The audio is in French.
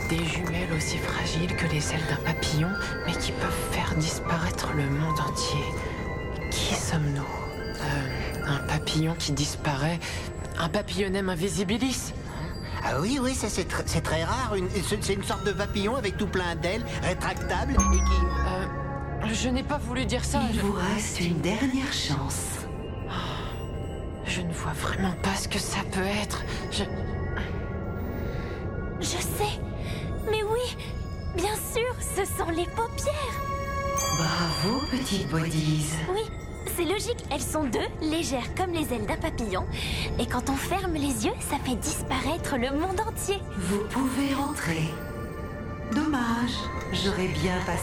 Des jumelles aussi fragiles que les ailes d'un papillon, mais qui peuvent faire disparaître le monde entier. Qui sommes-nous? Un papillon qui disparaît. Un papillonnem invisibilis. Ah oui, oui, ça c'est très rare. C'est une sorte de papillon avec tout plein d'ailes, rétractables et qui... Je n'ai pas voulu dire ça. Il vous reste une dernière chance. Je ne vois vraiment pas ce que ça peut être. Je sais. Mais oui, bien sûr, ce sont les paupières. Bravo, petite Bodies. Oui, c'est logique. Elles sont deux, légères comme les ailes d'un papillon. Et quand on ferme les yeux, ça fait disparaître le monde entier. Vous pouvez rentrer. Dommage, j'aurais bien passé